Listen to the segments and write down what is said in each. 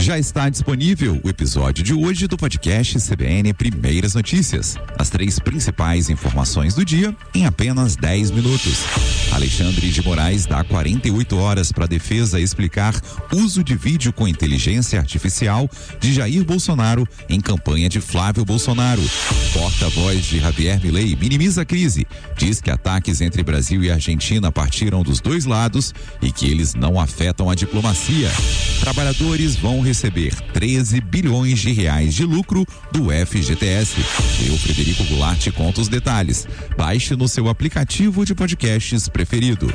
Já está disponível o episódio de hoje do podcast CBN Primeiras Notícias. As 3 principais informações do dia em apenas 10 minutos. Alexandre de Moraes dá 48 horas para a defesa explicar uso de vídeo com inteligência artificial de Jair Bolsonaro em campanha de Flávio Bolsonaro. Porta-voz de Javier Milei minimiza a crise, diz que ataques entre Brasil e Argentina partiram dos 2 lados e que eles não afetam a diplomacia. Trabalhadores vão receber 13 bilhões de reais de lucro do FGTS. Eu, Frederico Goulart, conta os detalhes. Baixe no seu aplicativo de podcasts preferido.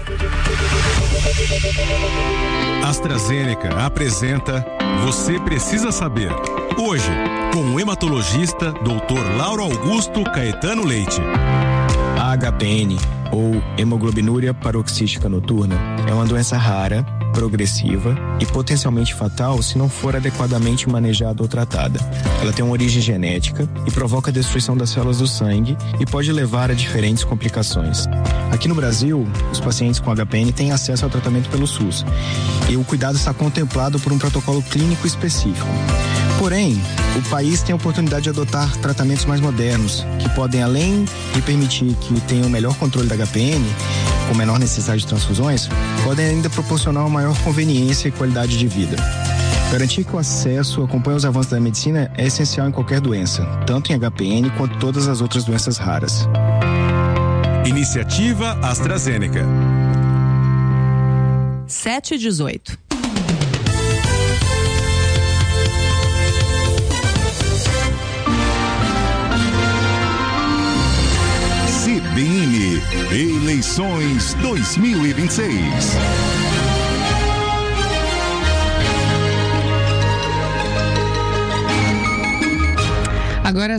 AstraZeneca apresenta Você Precisa Saber. Hoje, com o hematologista Dr. Lauro Augusto Caetano Leite. A HPN, ou hemoglobinuria paroxística noturna, é uma doença rara, progressiva e potencialmente fatal se não for adequadamente manejada ou tratada. Ela tem uma origem genética e provoca a destruição das células do sangue e pode levar a diferentes complicações. Aqui no Brasil, os pacientes com HPN têm acesso ao tratamento pelo SUS e o cuidado está contemplado por um protocolo clínico específico. Porém, o país tem a oportunidade de adotar tratamentos mais modernos, que podem, além de permitir que tenham um melhor controle da HPN, com menor necessidade de transfusões, podem ainda proporcionar uma maior conveniência e qualidade de vida. Garantir que o acesso acompanhe os avanços da medicina é essencial em qualquer doença, tanto em HPN quanto todas as outras doenças raras. Iniciativa AstraZeneca. 7:18. CBN Eleições 2026. Agora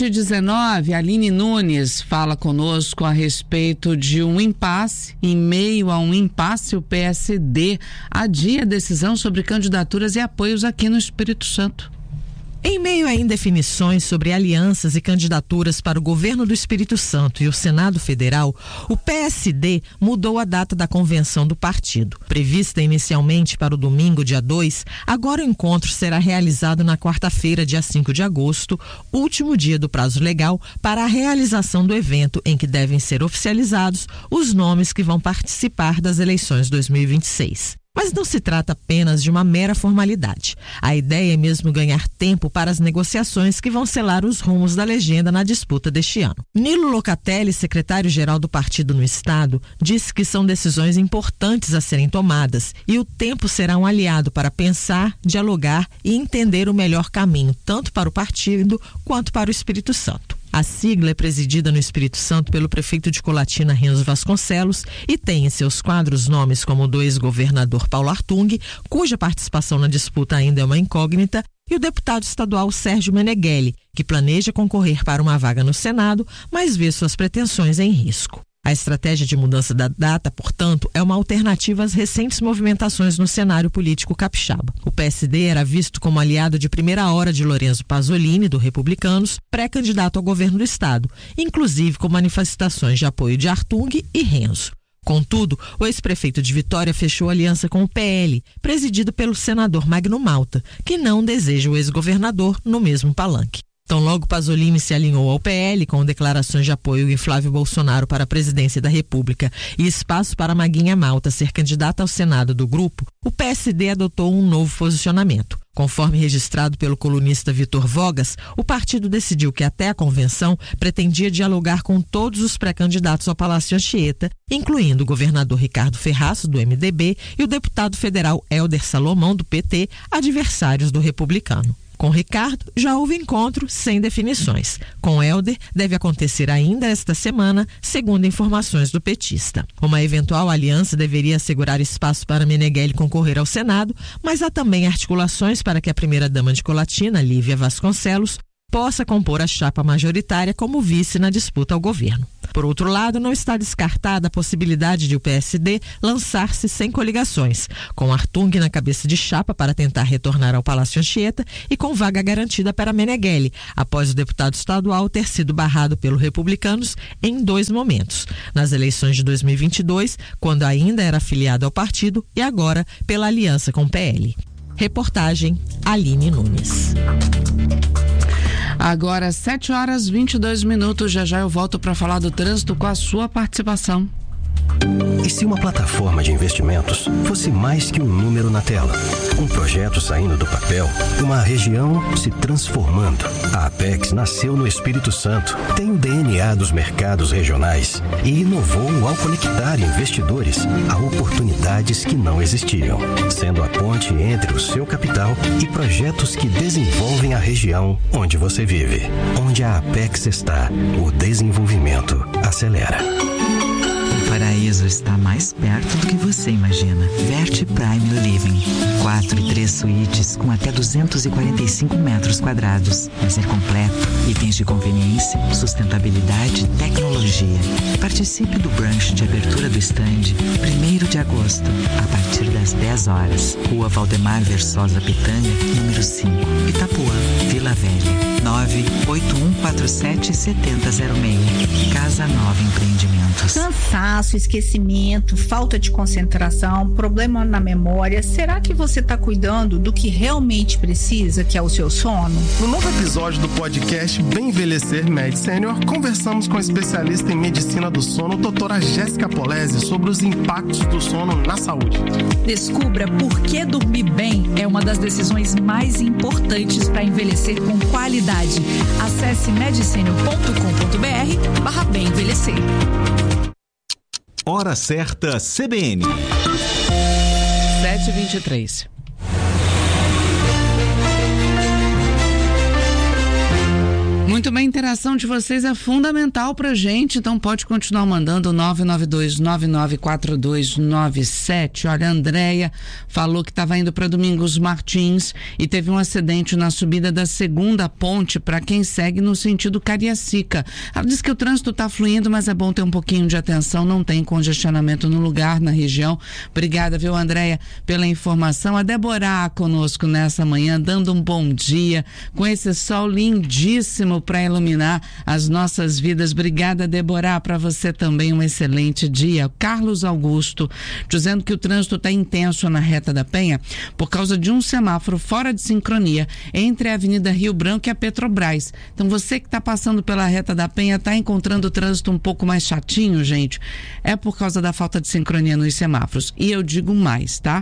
7h19, Aline Nunes fala conosco a respeito de um impasse. Em meio a um impasse, o PSD adia a decisão sobre candidaturas e apoios aqui no Espírito Santo. Em meio a indefinições sobre alianças e candidaturas para o governo do Espírito Santo e o Senado Federal, o PSD mudou a data da convenção do partido. Prevista inicialmente para o domingo, dia 2, agora o encontro será realizado na quarta-feira, dia 5 de agosto, último dia do prazo legal para a realização do evento, em que devem ser oficializados os nomes que vão participar das eleições 2026. Mas não se trata apenas de uma mera formalidade. A ideia é mesmo ganhar tempo para as negociações que vão selar os rumos da legenda na disputa deste ano. Nilo Locatelli, secretário-geral do partido no estado, disse que são decisões importantes a serem tomadas e o tempo será um aliado para pensar, dialogar e entender o melhor caminho, tanto para o partido quanto para o Espírito Santo. A sigla é presidida no Espírito Santo pelo prefeito de Colatina, Renzo Vasconcelos, e tem em seus quadros nomes como o do ex-governador Paulo Artung, cuja participação na disputa ainda é uma incógnita, e o deputado estadual Sérgio Meneghelli, que planeja concorrer para uma vaga no Senado, mas vê suas pretensões em risco. A estratégia de mudança da data, portanto, é uma alternativa às recentes movimentações no cenário político capixaba. O PSD era visto como aliado de primeira hora de Lorenzo Pasolini, do Republicanos, pré-candidato ao governo do estado, inclusive com manifestações de apoio de Artung e Renzo. Contudo, o ex-prefeito de Vitória fechou aliança com o PL, presidido pelo senador Magno Malta, que não deseja o ex-governador no mesmo palanque. Tão logo Pasolini se alinhou ao PL com declarações de apoio em Flávio Bolsonaro para a presidência da República e espaço para Maguinha Malta ser candidata ao Senado do grupo, o PSD adotou um novo posicionamento. Conforme registrado pelo colunista Vitor Vogas, o partido decidiu que até a convenção pretendia dialogar com todos os pré-candidatos ao Palácio Anchieta, incluindo o governador Ricardo Ferraz, do MDB, e o deputado federal Hélder Salomão, do PT, adversários do Republicano. Com Ricardo, já houve encontro sem definições. Com Hélder, deve acontecer ainda esta semana, segundo informações do petista. Uma eventual aliança deveria assegurar espaço para Meneghelli concorrer ao Senado, mas há também articulações para que a primeira-dama de Colatina, Lívia Vasconcelos, possa compor a chapa majoritária como vice na disputa ao governo. Por outro lado, não está descartada a possibilidade de o PSD lançar-se sem coligações, com Artung na cabeça de chapa para tentar retornar ao Palácio Anchieta e com vaga garantida para Meneghelli, após o deputado estadual ter sido barrado pelo Republicanos em 2 momentos, nas eleições de 2022, quando ainda era afiliado ao partido, e agora pela aliança com o PL. Reportagem Aline Nunes. Agora 7h22. Já eu volto para falar do trânsito com a sua participação. E se uma plataforma de investimentos fosse mais que um número na tela? Um projeto saindo do papel, uma região se transformando. A Apex nasceu no Espírito Santo, tem o DNA dos mercados regionais e inovou ao conectar investidores a oportunidades que não existiam, sendo a ponte entre o seu capital e projetos que desenvolvem a região onde você vive. Onde a Apex está, o desenvolvimento acelera. O paraíso está mais perto do que você imagina. Verte Prime Living. 4 e 3 suítes com até 245 metros quadrados. Lazer completo, itens de conveniência, sustentabilidade e tecnologia. Participe do brunch de abertura do stand 1º de agosto, a partir das 10 horas. Rua Valdemar Versosa Pitanga, número 5, Itapuã, Vila Velha. 981477006. Casa Nova Empreendimentos. Cansaço, esquecimento, falta de concentração, problema na memória. Será que você está cuidando do que realmente precisa, que é o seu sono? No novo episódio do podcast Bem Envelhecer Med Senior, conversamos com a especialista em medicina do sono, doutora Jéssica Polese, sobre os impactos do sono na saúde. Descubra por que dormir bem é uma das decisões mais importantes para envelhecer com qualidade. Acesse medsenior.com.br/bem envelhecer. Hora certa CBN. 7h23. Muito bem, a interação de vocês é fundamental pra gente, então pode continuar mandando 992994297. Olha, a Andréia falou que estava indo para Domingos Martins e teve um acidente na subida da segunda ponte para quem segue no sentido Cariacica. Ela disse que o trânsito está fluindo, mas é bom ter um pouquinho de atenção, não tem congestionamento no lugar, na região. Obrigada, viu, Andréia, pela informação. A Débora conosco nessa manhã, dando um bom dia, com esse sol lindíssimo para iluminar as nossas vidas. Obrigada, Débora, para você também um excelente dia. Carlos Augusto dizendo que o trânsito está intenso na Reta da Penha por causa de um semáforo fora de sincronia entre a Avenida Rio Branco e a Petrobras. Então você que está passando pela Reta da Penha está encontrando o trânsito um pouco mais chatinho, gente, é por causa da falta de sincronia nos semáforos. E eu digo mais, tá?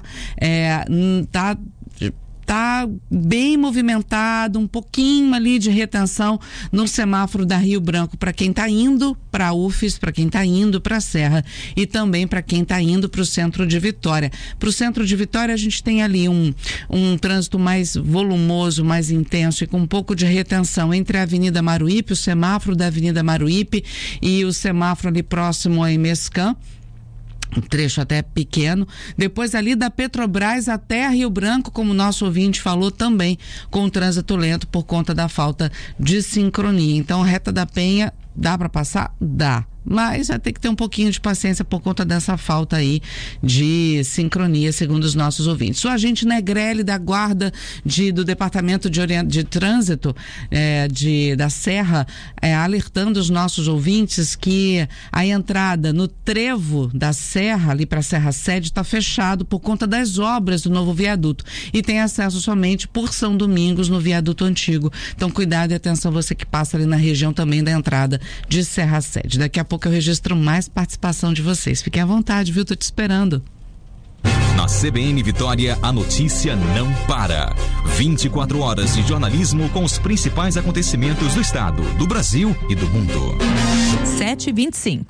Tá bem movimentado, um pouquinho ali de retenção no semáforo da Rio Branco para quem está indo para a UFES, para quem está indo para a Serra e também para quem está indo para o centro de Vitória. Para o centro de Vitória a gente tem ali um trânsito mais volumoso, mais intenso e com um pouco de retenção entre a Avenida Maruípe, o semáforo da Avenida Maruípe e o semáforo ali próximo a Emescã. Um trecho até pequeno, depois ali da Petrobras até Rio Branco, como o nosso ouvinte falou também, com o trânsito lento por conta da falta de sincronia. Então, Reta da Penha, dá para passar? Dá. Mas vai ter que ter um pouquinho de paciência por conta dessa falta aí de sincronia, segundo os nossos ouvintes. O agente Negrelli da Guarda do Departamento de Trânsito da Serra, alertando os nossos ouvintes que a entrada no trevo da Serra, ali para a Serra Sede, está fechado por conta das obras do novo viaduto e tem acesso somente por São Domingos no viaduto antigo. Então cuidado e atenção você que passa ali na região também da entrada de Serra Sede. Daqui a pouco eu registro mais participação de vocês. Fiquem à vontade, viu? Tô te esperando. Na CBN Vitória, a notícia não para. 24 horas de jornalismo com os principais acontecimentos do estado, do Brasil e do mundo. 7h25.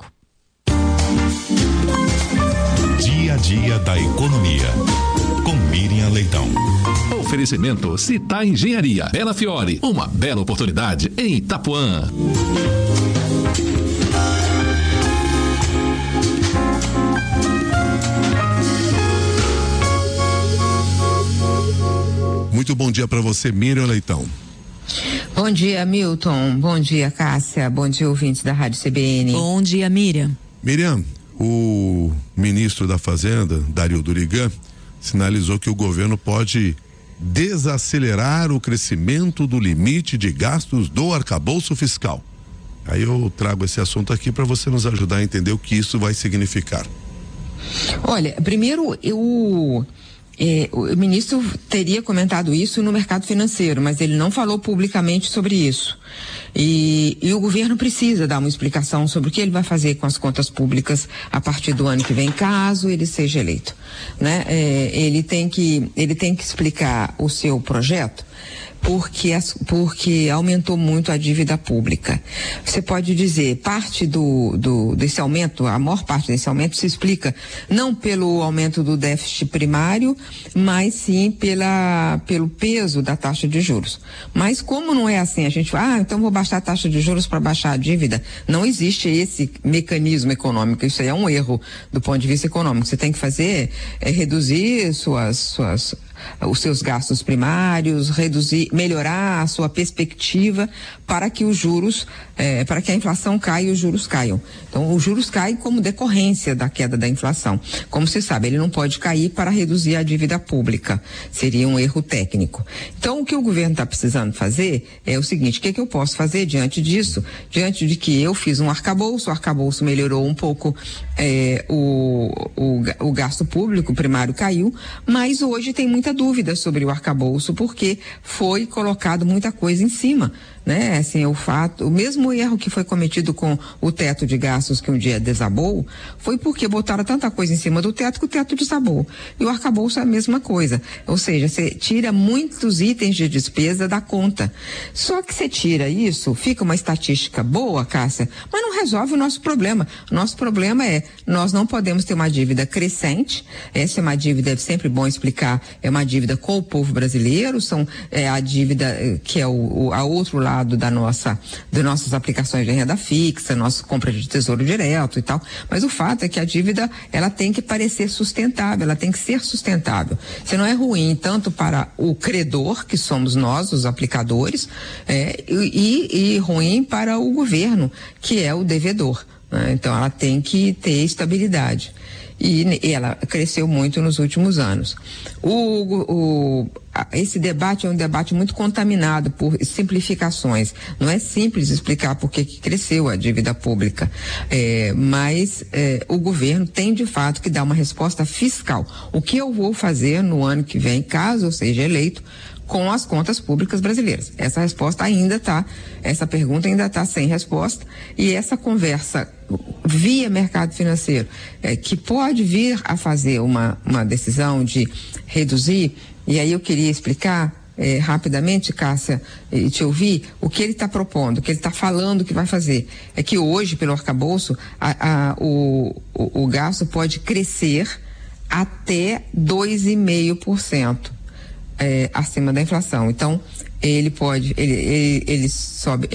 Dia a dia da economia. Com Miriam Leitão. Oferecimento Citar Engenharia. Bela Fiore. Uma bela oportunidade em Itapuã. Muito bom dia para você, Miriam Leitão. Bom dia, Milton. Bom dia, Cássia. Bom dia, ouvintes da Rádio CBN. Bom dia, Miriam. Miriam, o ministro da Fazenda, Dario Durigan, sinalizou que o governo pode desacelerar o crescimento do limite de gastos do arcabouço fiscal. Aí eu trago esse assunto aqui para você nos ajudar a entender o que isso vai significar. Olha, primeiro O ministro teria comentado isso no mercado financeiro, mas ele não falou publicamente sobre isso. E o governo precisa dar uma explicação sobre o que ele vai fazer com as contas públicas a partir do ano que vem, caso ele seja eleito, né? Ele tem que explicar o seu projeto, porque aumentou muito a dívida pública. Você pode dizer, parte desse aumento, a maior parte desse aumento se explica não pelo aumento do déficit primário, mas sim pelo peso da taxa de juros. Mas como não é assim, a gente fala, então vou baixar a taxa de juros para baixar a dívida. Não existe esse mecanismo econômico, isso aí é um erro do ponto de vista econômico. Você tem que fazer reduzir os seus gastos primários, melhorar a sua perspectiva para que os juros, para que a inflação caia e os juros caiam. Então, os juros caem como decorrência da queda da inflação. Como se sabe, ele não pode cair para reduzir a dívida pública. Seria um erro técnico. Então, o que o governo está precisando fazer é o seguinte: o que eu posso fazer diante disso? Diante de que eu fiz um arcabouço, o arcabouço melhorou um pouco o gasto público, o primário caiu, mas hoje tem muita dúvida sobre o arcabouço, porque foi colocado muita coisa em cima, né? Assim, o mesmo erro que foi cometido com o teto de gastos que um dia desabou, foi porque botaram tanta coisa em cima do teto que o teto desabou. E o arcabouço é a mesma coisa. Ou seja, você tira muitos itens de despesa da conta. Só que você tira isso, fica uma estatística boa, Cássia, mas não resolve o nosso problema. O nosso problema nós não podemos ter uma dívida crescente. Essa é uma dívida, é sempre bom explicar, é uma dívida com o povo brasileiro, a dívida que é a outro lado das nossas aplicações de renda fixa, nossa compra de tesouro direto e tal, mas o fato é que a dívida, ela tem que parecer sustentável, ela tem que ser sustentável. Se não é ruim tanto para o credor, que somos nós, os aplicadores, e ruim para o governo, que é o devedor, né? Então ela tem que ter estabilidade. E ela cresceu muito nos últimos anos. Esse debate é um debate muito contaminado por simplificações. Não é simples explicar por que cresceu a dívida pública, mas o governo tem de fato que dar uma resposta fiscal. O que eu vou fazer no ano que vem, caso eu seja eleito, com as contas públicas brasileiras? Essa pergunta ainda está sem resposta, e essa conversa via mercado financeiro, que pode vir a fazer uma decisão de reduzir, e aí eu queria explicar rapidamente, Cássia, e te ouvir, o que ele está propondo, o que ele está falando que vai fazer. É que hoje, pelo arcabouço, o gasto pode crescer até 2,5%. Acima da inflação. Então, ele sobe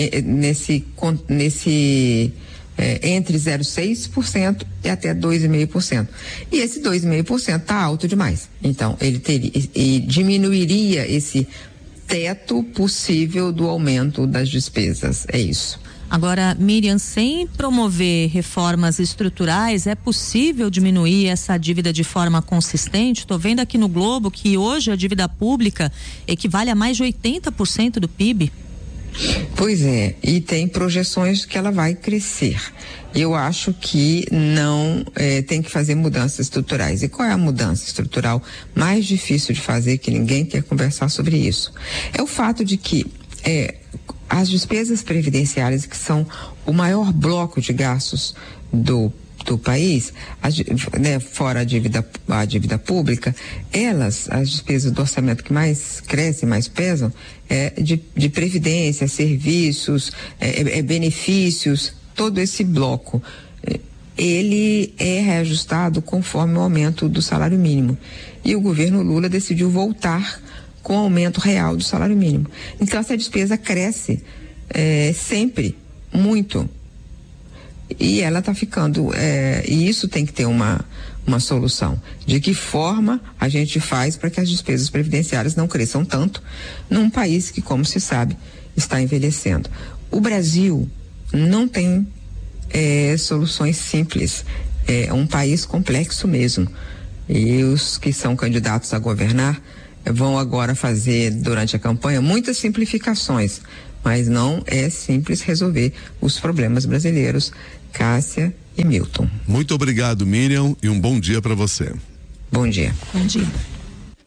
entre 0,6% e até 2,5%. E esse 2,5% está alto demais. Então, ele diminuiria esse teto possível do aumento das despesas. É isso. Agora, Miriam, sem promover reformas estruturais, é possível diminuir essa dívida de forma consistente? Estou vendo aqui no Globo que hoje a dívida pública equivale a mais de 80% do PIB. Pois é, e tem projeções que ela vai crescer. Eu acho que não tem que fazer mudanças estruturais. E qual é a mudança estrutural mais difícil de fazer, que ninguém quer conversar sobre isso? É o fato de que as despesas previdenciárias, que são o maior bloco de gastos do país, fora a dívida pública, as despesas do orçamento que mais crescem, mais pesam, de previdência, serviços, benefícios, todo esse bloco, ele é reajustado conforme o aumento do salário mínimo. E o governo Lula decidiu voltar com o aumento real do salário mínimo. Então essa despesa cresce sempre muito. E ela está ficando, e isso tem que ter uma solução. De que forma a gente faz para que as despesas previdenciárias não cresçam tanto num país que, como se sabe, está envelhecendo. O Brasil não tem soluções simples. É um país complexo mesmo. E os que são candidatos a governar vão agora fazer, durante a campanha, muitas simplificações, mas não é simples resolver os problemas brasileiros. Cássia e Milton. Muito obrigado, Miriam, e um bom dia para você. Bom dia. Bom dia.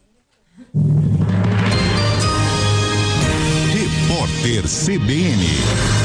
Repórter CBN.